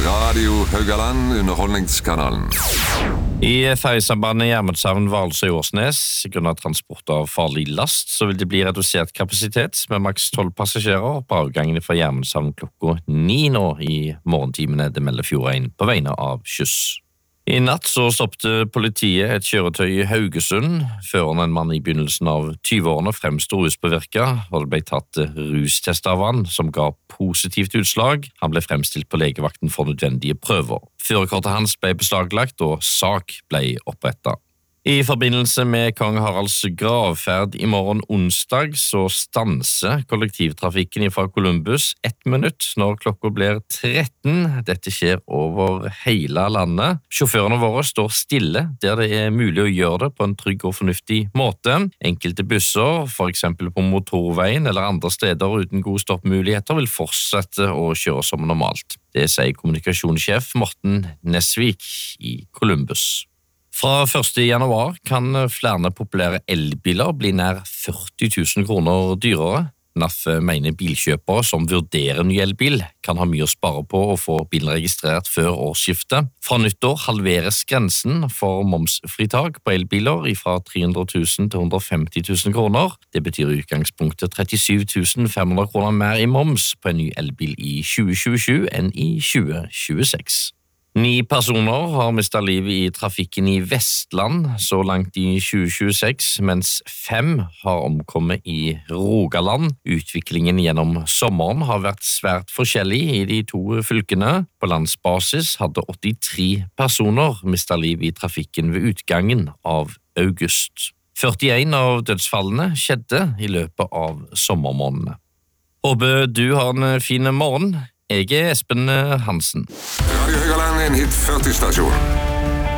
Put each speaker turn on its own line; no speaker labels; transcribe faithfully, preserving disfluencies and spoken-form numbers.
Radio Haugaland, underholdningskanalen.
I ferjesambandet Gjermundshavn, Valsøy og Åsnes, grunnet transport av farlig last, så vil det bli redusert kapasitet med maks tolv passasjerer på avgangen fra Gjermundshavn klokka ni nå i morgentimene, det melder Fjord1 på vegne av Kjøss. I natt så stoppte politiet et kjøretøy i Haugesund, føreren en mann i begynnelsen av tyve-årene fremstod ruspåvirket, og det ble tatt rustest av han, som ga positivt utslag. Han ble fremstilt på legevakten for nødvendige prøver. Førerkortet hans ble beslaglagt, og sak ble opprettet. I forbindelse med Kong Haralds gravferd i morgen onsdag så stanser kollektivtrafikken fra Columbus ett minutt når klokka blir tretten. Dette skjer over hele landet. Sjåførene våre står stille der det er mulig å gjøre det på en trygg og fornuftig måte. Enkelte busser, for eksempel på motorveien eller andre steder uten gode stoppmuligheter, vil fortsette å kjøre som normalt. Det sier kommunikasjonssjef Morten Nesvik i Columbus. Fra første januar kan flere populære elbiler bli nær førti tusen kroner dyrere. N A F mener bilkjøpere som vurderer ny elbil kan ha mye å spare på å få bilen registrert før årsskiftet. Fra nyttår halveres grensen for momsfritak på elbiler fra tre hundre tusen til hundre og femti tusen kroner. Det betyr i utgangspunktet trettisju tusen fem hundre kroner mer i moms på en ny elbil i tjue tjuesju enn i tjue tjueseks. Ni personer har mistet livet i trafikken i Vestland så langt i tjue tjueseks, mens fem har omkommet i Rogaland. Utviklingen gjennom sommeren har vært svært forskjellig i de to fylkene. På landsbasis hadde åttitre personer mistet livet i trafikken ved utgangen av august. førtien av dødsfallene skjedde i løpet av sommermånedene. Håper du har en fin morgen. Jeg er Espen Hansen.
Radio Haugaland, en hit førti stasjon.